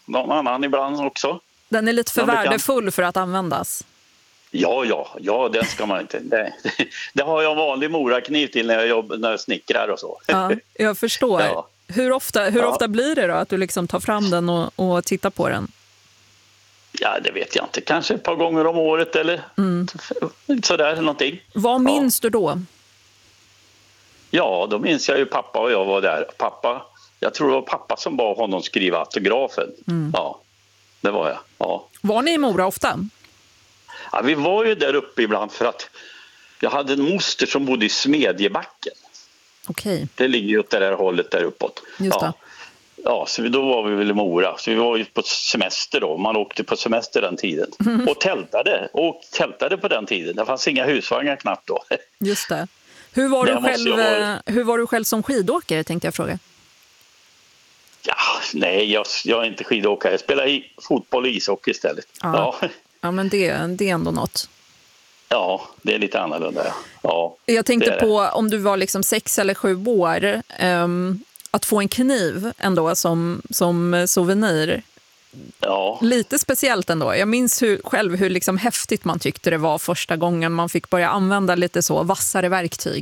någon annan ibland också. Den är lite för Man kan- värdefull för att användas. Ja, den ska man inte. Det har jag en vanlig morakniv till när jag snickrar och så. Ja, jag förstår. Ja. Hur ofta blir det då att du liksom tar fram den och tittar på den? Ja, det vet jag inte. Kanske ett par gånger om året eller sådär någonting. Vad minns du då? Ja, då minns jag ju pappa och jag var där. Jag tror det var pappa som bad honom skriva autografen. Ja, det var jag. Ja. Var ni i Mora ofta? Ja, vi var ju där uppe ibland för att jag hade en moster som bodde i Smedjebacken. Okej, Det ligger ju åt det där hållet där uppåt. just det. Ja, så då var vi väl i Mora. Så vi var ju på semester då. Man åkte på semester den tiden. Och tältade på den tiden. Det fanns inga husvagnar knappt då. Just det. Hur var du själv som skidåkare, tänkte jag fråga? Ja, nej, jag är inte skidåkare. Jag spelar fotboll och ishockey istället. Ja, men det är ändå något. Ja, det är lite annorlunda. Ja, Jag tänkte det är på om du var liksom 6 eller 7 år, att få en kniv ändå som souvenir. Ja. Lite speciellt ändå. Jag minns hur liksom häftigt man tyckte det var första gången man fick börja använda lite så vassare verktyg.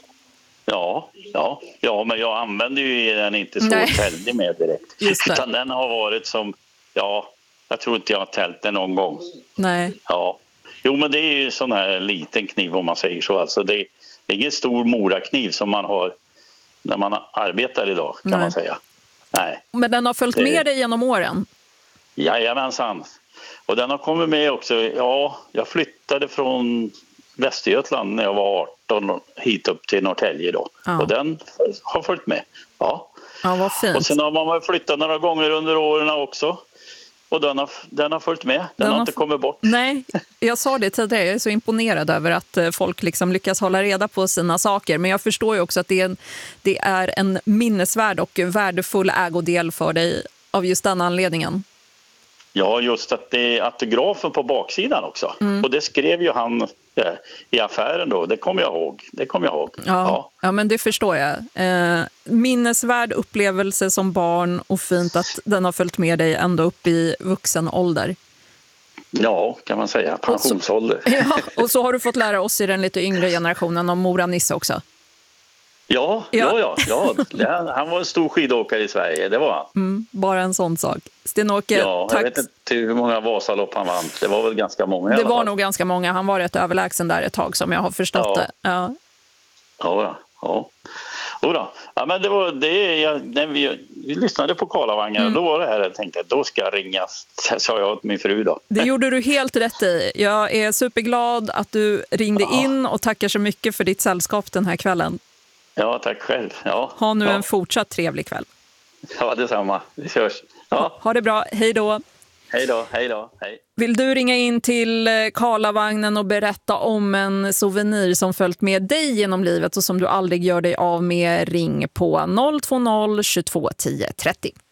Ja, men jag använder ju den inte så väldigt med direkt. Just det. Utan den har varit som, jag tror inte jag har tält den någon gång. Nej. Ja. Jo, men det är ju sån här liten kniv om man säger så. Alltså det är ingen stor morakniv som man har när man arbetar idag, kan man säga. Nej. Men den har följt med dig genom åren? Jajamensan. Och den har kommit med också. Ja, jag flyttade från Västergötland när jag var 18 hit upp till Norrtälje då. Ja. Och den har följt med. Ja, vad fint. och sen har man flyttat några gånger under åren också. Och den har följt med. Den har inte kommit bort. Nej, jag sa det tidigare. Jag är så imponerad över att folk liksom lyckas hålla reda på sina saker. Men jag förstår ju också att det är en minnesvärd och värdefull ägodel för dig av just den anledningen. Ja, just att det är autografen på baksidan också. Och det skrev ju han i affären då. Det kommer jag ihåg. Ja, men det förstår jag. Minnesvärd upplevelse som barn och fint att den har följt med dig ända upp i vuxen ålder. Ja, kan man säga. Pensionsålder. Och så har du fått lära oss i den lite yngre generationen om Mora Nisse också. Ja. Han var en stor skidåkare i Sverige, det var han. Bara en sån sak. Sten-Åke, tack. Jag vet inte hur många Vasalopp han vann. Det var väl ganska många. Det var nog ganska många. Han var rätt överlägsen där ett tag som jag har förstått det. Ja. Ja, men det var det. När vi lyssnade på Karlavagnen, då var det här jag tänkte, då ska jag ringa, sa jag åt min fru då. Det gjorde du helt rätt i. Jag är superglad att du ringde in och tackar så mycket för ditt sällskap den här kvällen. Ja, tack själv. Ja. Ha nu en fortsatt trevlig kväll. Ja, detsamma. Vi körs. Ja. Ha det bra. Hej då. Hej då. Hej. Vill du ringa in till Karlavagnen och berätta om en souvenir som följt med dig genom livet och som du aldrig gör dig av med, ring på 020 22 10 30.